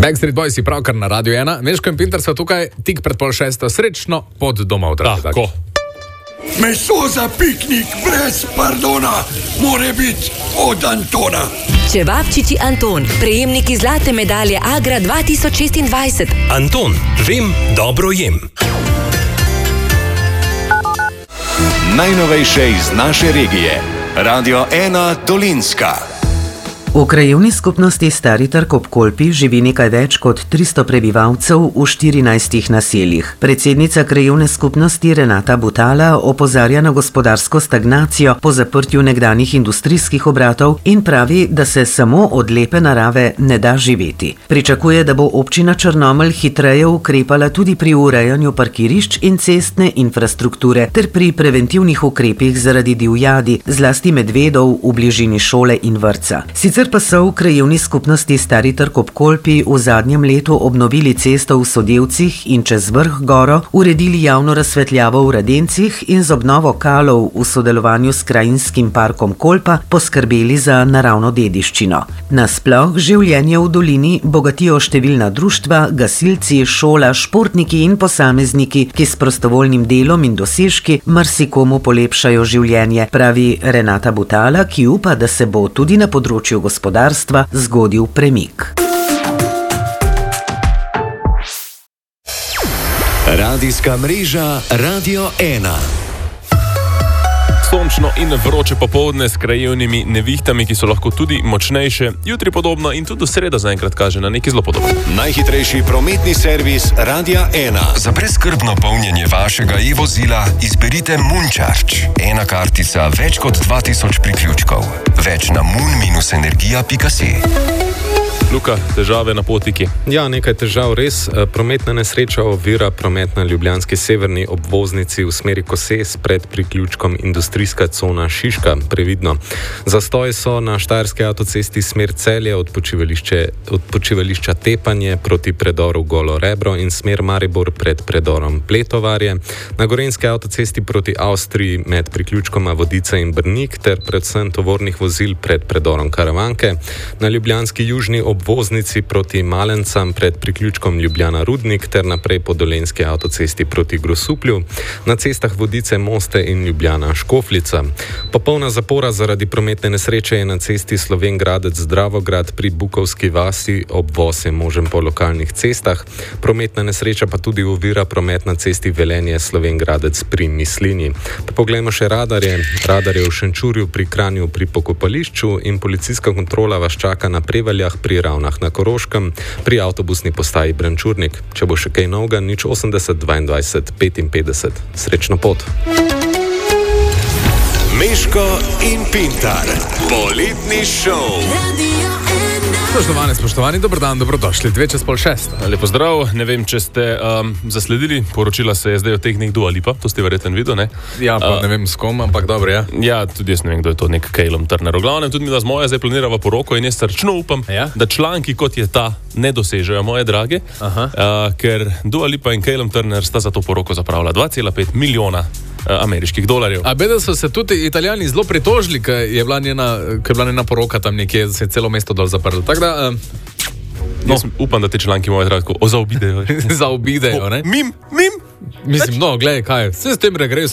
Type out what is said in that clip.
Backstreet Boys je pravkar na Radio 1. Meško in Pintar so tukaj tik pred 5:30. Srečno pod domov, dragi. Tako. Meso za piknik brez pardona more biti od Antona. Čevapčiči Anton, prejemniki zlate medalje Agra 2026. Anton, vem, dobro jem. Najnovejše iz naše regije. Radio 1 Dolenjska. V krajevni skupnosti Stari Trg ob Kolpi živi nekaj več kot 300 prebivalcev v 14 naseljih. Predsednica krajevne skupnosti Renata Butala opozarja na gospodarsko stagnacijo po zaprtju nekdanjih industrijskih obratov in pravi, da se samo od lepe narave ne da živeti. Pričakuje, da bo občina Črnomelj hitreje ukrepala tudi pri urejanju parkirišč in cestne infrastrukture ter pri preventivnih ukrepih zaradi divjadi, zlasti medvedov v bližini šole in vrtca. Sicer pa so v krajevni skupnosti Stari Trg ob Kolpi v zadnjem letu obnovili cesto v Sodevcih in čez vrh goro, uredili javno razsvetljavo v Radencih in z obnovo kalov v sodelovanju s Krajinskim parkom Kolpa poskrbeli za naravno dediščino. Nasploh življenje v dolini bogatijo številna društva, gasilci, šola, športniki in posamezniki, ki s prostovoljnim delom in dosežki marsikomu polepšajo življenje, pravi Renata Butala, ki upa, da se bo tudi na področju gospodarstva zgodil premik. Radijska mreža Radio 1. Sončno in vroče popoldne s krajevnimi nevihtami, ki so lahko tudi močnejše. Jutri podobno in tudi v sredo zaenkrat kaže na neki zelo podobno. Najhitrejši prometni servis Radia 1. Za brezskrbno polnjenje vašega e-vozila izberite Moon-Charge. Ena kartica, več kot 2000 priključkov. Več na moon-energija.si. Luka, težave na potiki. Ja, nekaj težav res. Prometna nesreča ovira promet na ljubljanski severni obvoznici v smeri Koses pred priključkom industrijska cona Šiška. Previdno. Zastoji so na štajerski avtocesti smer Celje od počivališča Tepanje proti predoru Golo Rebro in smer Maribor pred predorom Pletovarje. Na gorenjski avtocesti proti Avstriji med priključkoma Vodice in Brnik ter predvsem tovornih vozil pred predorom Karavanke. Na ljubljanski južni obvoznici proti Malencam pred priključkom Ljubljana Rudnik ter naprej po dolenjski avtocesti proti Grosuplju. Na cestah Vodice Moste in Ljubljana Škofljica. Popolna zapora zaradi prometne nesreče je na cesti Slovenj Gradec-Dravograd pri Bukovski vasi, obvoz je možen po lokalnih cestah. Prometna nesreča pa tudi ovira promet na cesti Velenje Slovenj Gradec pri Mislini. Poglejmo še radarje. Radar je v Šenčurju pri Kranju pri Pokopališču in policijska kontrola vas čaka na Prevaljah pri Ravnah na Koroškem, pri avtobusni postaji Brančurnik. Če bo še kaj novega, 080 22 55. Srečno pot. Meško in Pintar. Poletni šov. Spoštovani, dober dan, dobrodošli. 5:02. Lepo zdrav, ne vem, če ste zasledili, poročila se je zdaj o tehnik Dua Lipa, to ste verjetno videli, ne? Ja, pa ne vem s kom, ampak dobro, ja. Ja, tudi jaz ne vem, kdo je to, nek Calum Turner. V glavnem, tudi mi da z moja zdaj planirava poroko in jaz srčno upam, da članki kot je ta ne dosežejo, moje drage, ker Dua Lipa in Calum Turner sta za to poroko zapravila 2,5 milijona ameriških dolarjev. A beda so se tudi Italijani zelo pritožili, ker je bila njena poroka tam nekje, se je celo mesto dol zaprlo. Tako da... Upam, da te članki moje drage zaobidejo. Zaobidejo, ne? Mim! Mislim, no, gledaj, kaj je. Vse s tem regresom